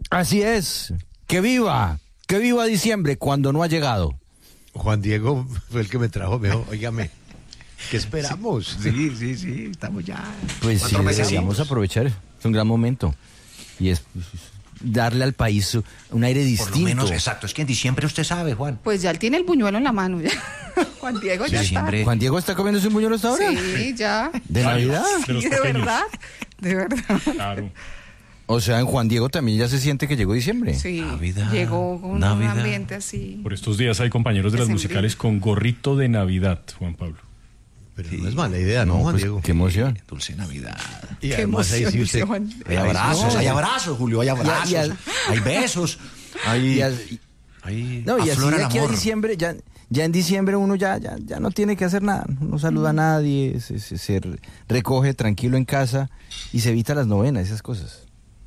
Así es. ¡Que viva! ¡Que viva diciembre cuando no ha llegado! Juan Diego fue el que me trajo, me dijo, óigame, ¿qué esperamos? Sí, estamos ya. Pues sí, 4 meses. vamos a aprovechar. Es un gran momento. Y es darle al país un aire distinto. Por lo menos, exacto. Es que en diciembre usted sabe, Juan. Pues ya él tiene el buñuelo en la mano. Ya. Juan Diego ya Diciembre. ¿Juan Diego está comiéndose un buñuelo hasta ahora? Sí, ya. ¿De Navidad? De los Sí, de pequeños. verdad. De verdad. Claro. O sea, en Juan Diego también ya se siente que llegó diciembre. Sí. Navidad, Llegó con Navidad. un ambiente así. Por estos días hay compañeros de las Decembrino. musicales con gorrito de Navidad, Juan Pablo. Pero no es mala idea, ¿no, Juan pues, Diego? qué emoción. Dulce Navidad. Y Qué además ahí emoción, sí dice usted... Juan. Hay abrazos, Julio, hay abrazos. Hay besos. Y a- Hay No, y así aflora de el aquí a amor. diciembre, ya en diciembre uno ya no tiene que hacer nada. No saluda a nadie, se recoge tranquilo en casa y se evita las novenas, esas cosas.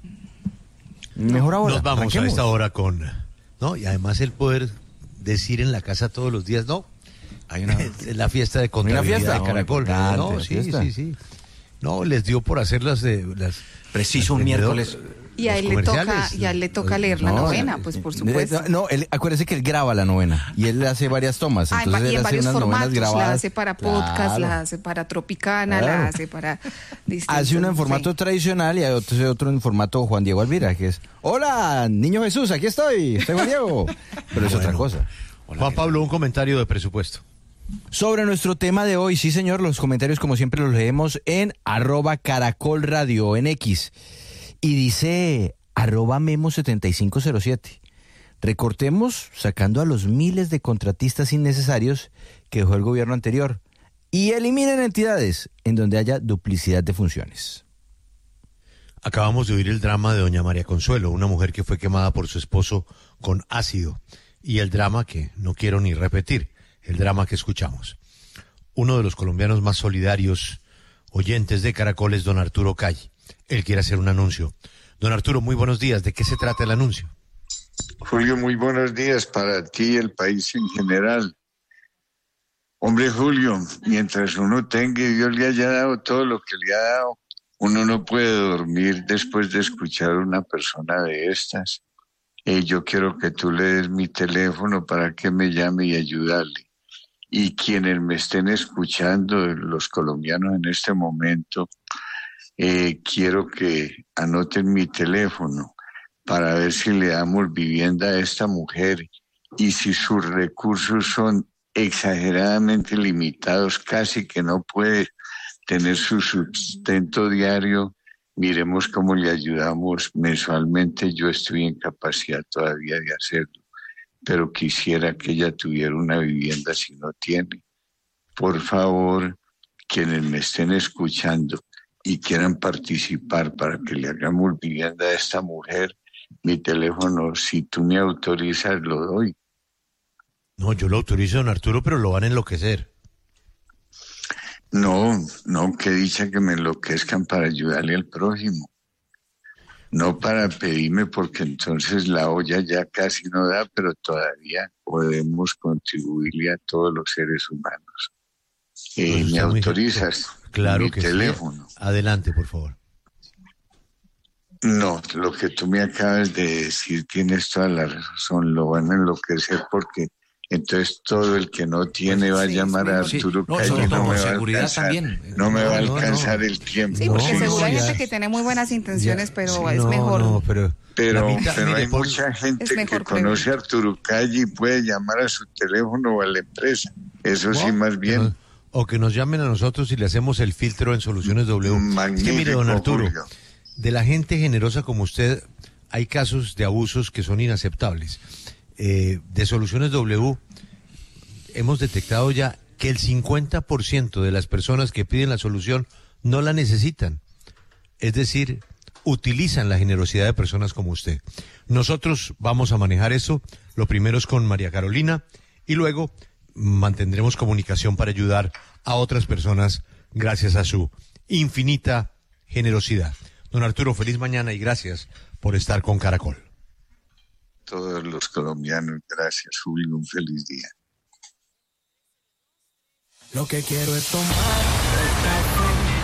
Mejor ahora. Nos vamos arranquemos. a esta hora con... ¿no? Y además el poder decir en la casa todos los días, no, Hay una... es la fiesta de contabilidad fiesta? de Caracol. No, No, importante, sí, fiesta. sí. No, les dio por hacer las Preciso un las miércoles. Y a él le toca leer la novena, pues por supuesto. No, acuérdese que él graba la novena y él hace varias tomas. Ah, Entonces y él en hace varios unas novenas formatos, grabadas. la hace para podcast, Claro. la hace para Tropicana, Claro. la hace para distintos, Hace una en formato sí. tradicional y hay otro en formato Juan Diego Alvira, que es: hola, niño Jesús, aquí estoy Juan Diego. Pero es otra cosa. Juan Pablo, un comentario de presupuesto. Sobre nuestro tema de hoy, sí señor, los comentarios como siempre los leemos en @caracolradio en X. Y dice @memo7507. Recortemos sacando a los miles de contratistas innecesarios que dejó el gobierno anterior y eliminen entidades en donde haya duplicidad de funciones. Acabamos de oír el drama de doña María Consuelo, una mujer que fue quemada por su esposo con ácido. Y el drama que no quiero ni repetir, el drama que escuchamos. Uno de los colombianos más solidarios, oyentes de Caracol, es don Arturo Calle. Él quiere hacer un anuncio. Don Arturo, muy buenos días. ¿De qué se trata el anuncio? Julio, muy buenos días para ti y el país en general. Hombre, Julio, mientras uno tenga y Dios le haya dado todo lo que le ha dado, uno no puede dormir después de escuchar a una persona de estas. Yo quiero que tú le des mi teléfono para que me llame y ayudarle. Y quienes me estén escuchando, los colombianos en este momento, quiero que anoten mi teléfono para ver si le damos vivienda a esta mujer y si sus recursos son exageradamente limitados, casi que no puede tener su sustento diario, miremos cómo le ayudamos mensualmente. Yo estoy en capacidad todavía de hacerlo, pero quisiera que ella tuviera una vivienda si no tiene. Por favor, quienes me estén escuchando y quieran participar para que le hagamos vivienda a esta mujer, mi teléfono, si tú me autorizas, lo doy. No, yo lo autorizo, don Arturo, pero lo van a enloquecer. No, que dicha que me enloquezcan para ayudarle al prójimo. No para pedirme, porque entonces la olla ya casi no da, pero todavía podemos contribuirle a todos los seres humanos. Pues ¿Me está muy autorizas? Claro Mi que teléfono. sí. Adelante, por favor. No, lo que tú me acabas de decir tienes toda la razón, lo van a enloquecer porque entonces todo el que no tiene va a llamar a Arturo No, Calle, sobre todo no por me va a seguridad alcanzar, también. no me va a No, alcanzar no. el tiempo. Sí, porque No, seguro hay ya. gente que tiene muy buenas intenciones, pero Sí, es no, mejor. No, pero Pero mire, hay por- mucha gente Es mejor que conoce a Arturo Calle y puede llamar a su teléfono o a la empresa. Eso sí, ¿no? más bien. O que nos llamen a nosotros y le hacemos el filtro en Soluciones W. Es que mire, don Magnífico, Arturo, Julio. de la gente generosa como usted, hay casos de abusos que son inaceptables. De Soluciones W, hemos detectado ya que el 50% de las personas que piden la solución no la necesitan. Es decir, utilizan la generosidad de personas como usted. Nosotros vamos a manejar eso. Lo primero es con María Carolina y luego mantendremos comunicación para ayudar a otras personas gracias a su infinita generosidad. Don Arturo, feliz mañana y gracias por estar con Caracol. Todos los colombianos, gracias, Julio, un feliz día. Lo que quiero es tomar el café